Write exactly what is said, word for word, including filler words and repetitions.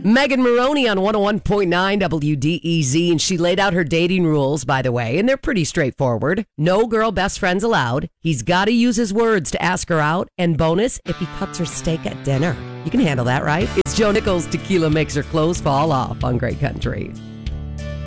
Megan Maroney on one oh one point nine W D E Z, and she laid out her dating rules, by the way, and they're pretty straightforward. No girl best friends allowed. He's got to use his words to ask her out, and bonus, if he cuts her steak at dinner. You can handle that, right? It's Joe Nichols. Tequila makes her clothes fall off on Great Country.